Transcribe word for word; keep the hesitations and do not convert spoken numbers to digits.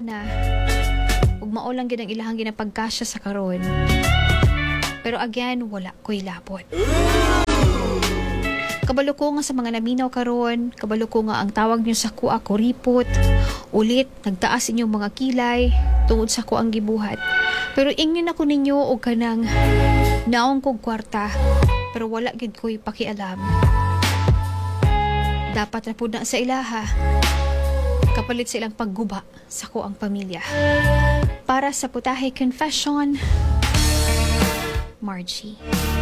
ana. Ug mao lang gyud ang ilahang ginapagkasya sa karon. Pero again, wala ko'y labot. Kabalo ko nga sa mga naminaw karon, kabalo ko nga ang tawag niyo sa kuha kuripot. Ulit, nagtaas inyong mga kilay tungod sa kuang gibuhat. Pero ingnin ako ninyo og kanang naong kog kwarta, pero wala gid ko'y pakialam. Dapat na pud na sa ilaha. Kapalit silang pagguba sa kuang pamilya. Para sa Putahe Confession, Margie.